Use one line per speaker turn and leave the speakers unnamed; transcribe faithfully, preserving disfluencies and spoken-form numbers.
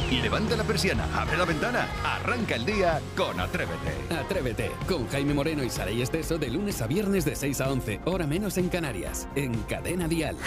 Levanta la persiana, abre la ventana, arranca el día con Atrévete.
Atrévete, con Jaime Moreno y Saray Esteso de lunes a viernes de seis a once, hora menos en Canarias, en Cadena Dial.